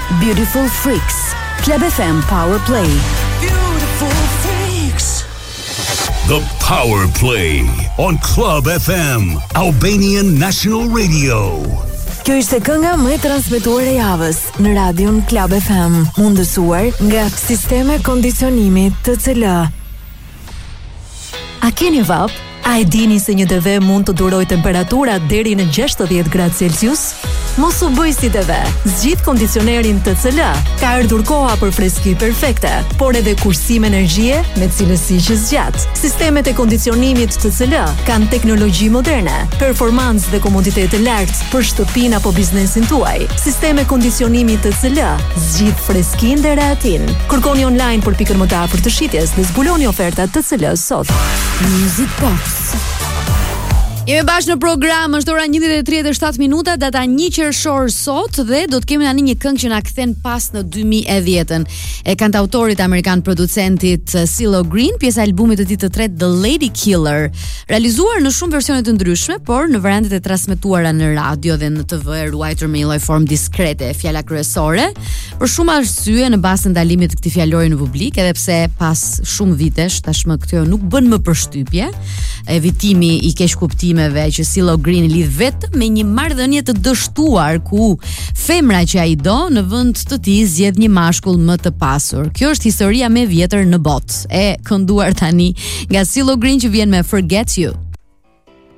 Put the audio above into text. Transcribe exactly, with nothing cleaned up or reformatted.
Beautiful Freaks. Club F M Power Play. Beautiful Freaks. The Power Play on Club F M, Albanian National Radio. Kjo ishte kënga më e transmetuar e javës në radion Club F M, mundësuar nga Sisteme Kondicionimi T C L. A keni vap? A e dini se një T V mund të duroj temperatura deri në gjashtëdhjetë gradë Celsius? Mos u bëj si T V. Zgjidh kondicionerin T C L. Ka ardhur koha për freski perfekte, por edhe kursim energjie me cilësi që zgjat. Sistemet e kondicionimit T C L kanë teknologji moderne, performancë dhe komoditet të lartë për shtëpinë apo biznesin tuaj. Sisteme kondicionimi T C L zgjidh freskinë dhe rehatin. Kërkoni online për pikën më të afërt të shitjes dhe zbuloni ofertat T C L sot. Music Box. Jemi bashkë në program, është ora njëzet e tridhjetë e shtatë minuta, data një qershor sot dhe do të kemi tani një këngë që na kthen pas në dy mijë e dhjetë e kantautorit amerikan producentit CeeLo Green, pjesa e albumit të tij të tretë The Lady Killer, realizuar në shumë versione të ndryshme, por në variantet e transmetuara në radio dhe në T V ruajtur me një lloj formë diskrete, fjala kryesore, për shumë arsye në bazë të ndalimit të këtij fjalori në publik, edhe pse pas shumë vitesh tashmë këto nuk bën më përshtypje, evitimi i keq kuptimeve që CeeLo Green lidh vetëm me një marrëdhënie të dështuar ku femra që ai do në vend të tij zgjedh një mashkull më të pasur. Kjo është historia më e vjetër në botë, e kënduar tani nga CeeLo Green që vjen me Forget You.